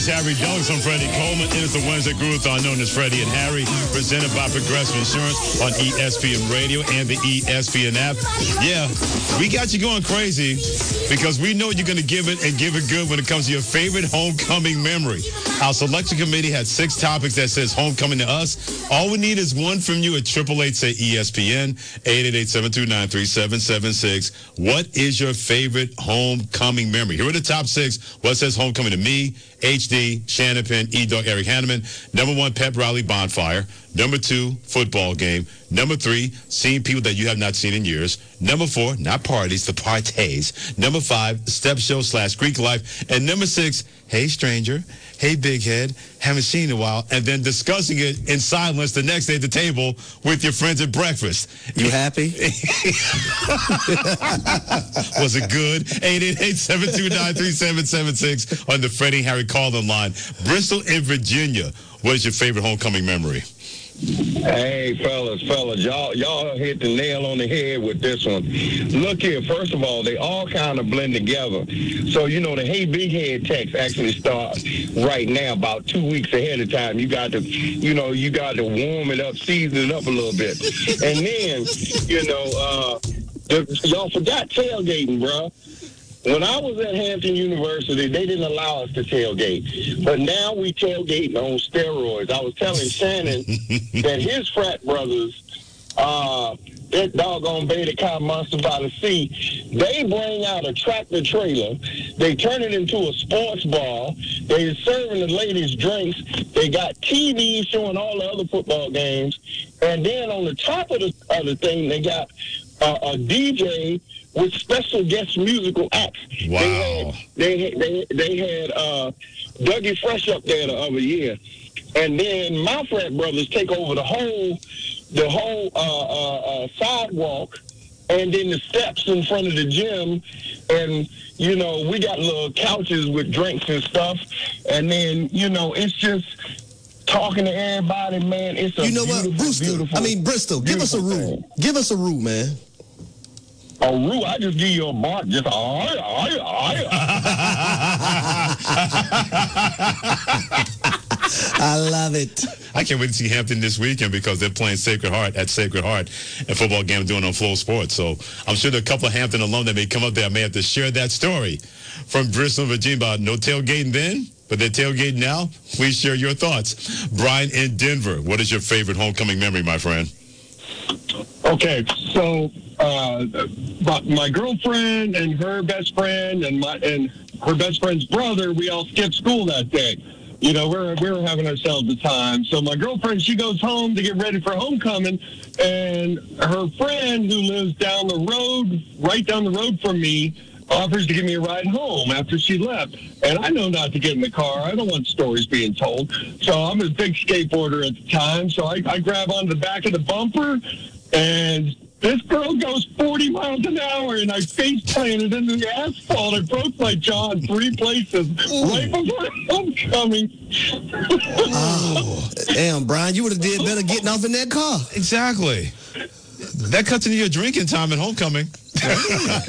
Harry Douglas from Freddie Coleman. It is the Wednesday Groove-thon known as Freddie and Harry, presented by Progressive Insurance on ESPN Radio and the ESPN app. Yeah, we got you going crazy because we know you're going to give it and give it good when it comes to your favorite homecoming memory. Our selection committee had 6 topics that says homecoming to us. All we need is one from you at 888-SAY-ESPN, 888-729-3776. What is your favorite homecoming memory? Here are the top 6. What says homecoming to me? HD, Shannon Penn, E-Dog, Eric Hanneman. Number 1, pep rally bonfire. Number 2, football game. Number 3, seeing people that you have not seen in years. Number 4, not parties, the parties. Number 5, step show / Greek life. And number 6, hey stranger, hey big head, haven't seen in a while. And then discussing it in silence the next day at the table with your friends at breakfast. You happy? Was it good? 888-729-3776 on the Freddie Harry call-in line. Bristol in Virginia. What is your favorite homecoming memory? Hey, fellas, y'all hit the nail on the head with this one. Look here, first of all, they all kind of blend together. So, the Hey Big Head text actually starts right now, about 2 weeks ahead of time. You got to, you got to warm it up, season it up a little bit. And then, y'all forgot tailgating, bro. When I was at Hampton University, they didn't allow us to tailgate. But now we tailgate on steroids. I was telling Shannon that his frat brothers, that doggone Beta Chi Monster by the Sea, they bring out a tractor trailer. They turn it into a sports bar. They're serving the ladies drinks. They got TVs showing all the other football games. And then on the top of the thing, they got a DJ with special guest musical acts. Wow. They had Dougie Fresh up there the other year. And then my frat brothers take over the whole sidewalk and then the steps in front of the gym. And, we got little couches with drinks and stuff. And then, it's just talking to everybody, man. It's a Bristol, give us a rule. Thing. Give us a rule, man. A rule? I just give you a bark. Just I love it. I can't wait to see Hampton this weekend because they're playing Sacred Heart at Sacred Heart, a football game doing on Flow Sports. So I'm sure there are a couple of Hampton alum that may come up there. I may have to share that story from Bristol, Virginia about no tailgating then, but they're tailgating now. Please share your thoughts. Brian in Denver, what is your favorite homecoming memory, my friend? Okay, so my girlfriend and her best friend and her best friend's brother, we all skipped school that day. We were having ourselves a time. So my girlfriend, she goes home to get ready for homecoming, and her friend who lives down the road, right down the road from me, offers to give me a ride home after she left. And I know not to get in the car. I don't want stories being told. So I'm a big skateboarder at the time. So I grab onto the back of the bumper, and this girl goes 40 miles an hour, and I face planted into the asphalt. I broke my jaw in 3 places right before homecoming. Oh, damn, Brian, you would have did better getting off in that car. Exactly. That cuts into your drinking time at homecoming.